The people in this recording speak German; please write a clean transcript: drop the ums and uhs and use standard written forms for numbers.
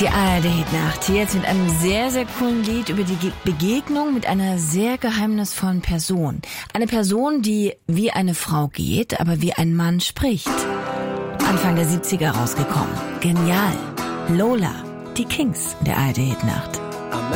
Die ARD-Hitnacht jetzt mit einem sehr, sehr coolen Lied über die Begegnung mit einer sehr geheimnisvollen Person. Eine Person, die wie eine Frau geht, aber wie ein Mann spricht. Anfang der 70er rausgekommen. Genial. Lola, die Kings der ARD-Hitnacht.